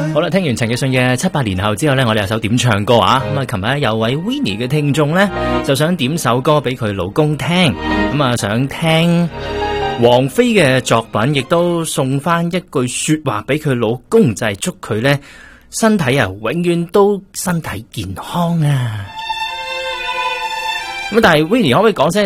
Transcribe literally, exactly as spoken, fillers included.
好啦，聽完陳奕迅嘅七八年後之後呢，我哋有首點唱歌啊。咁啊，琴日有位 Winnie 嘅聽眾呢，就想點首歌俾佢老公聽，咁啊想聽王菲嘅作品，亦都送翻一句說話俾佢老公，就係祝佢呢身體啊永遠都身體健康啊。咁但係 Winnie 可唔可以講聲